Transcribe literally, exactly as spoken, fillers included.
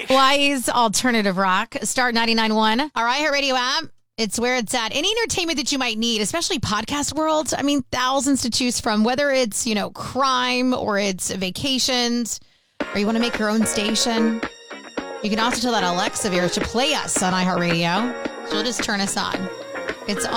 Hawaii's alternative rock. Start ninety-nine point one. All right, iHeartRadio app. It's where it's at. Any entertainment that you might need, especially podcast world. I mean, thousands to choose from, whether it's, you know, crime or it's vacations or you want to make your own station. You can also tell that Alexa of yours to play us on iHeartRadio. She'll just turn us on. It's